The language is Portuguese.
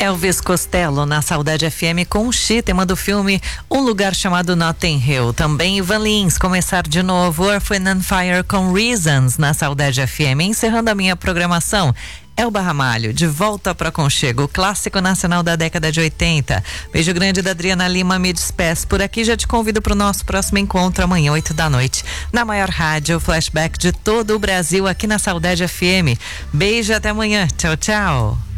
Elvis Costello na Saudade FM com o tema do filme Um Lugar Chamado Notting Hill. Também Ivan Lins, Começar de Novo, Earth, Wind and Fire com Reasons na Saudade FM. Encerrando a minha programação, Elba Ramalho, De Volta para Conchego, clássico nacional da década de 80. Beijo grande da Adriana Lima, me despeço por aqui, já te convido para o nosso próximo encontro amanhã, 8h, na maior rádio flashback de todo o Brasil, aqui na Saudade FM. Beijo, até amanhã, tchau, tchau.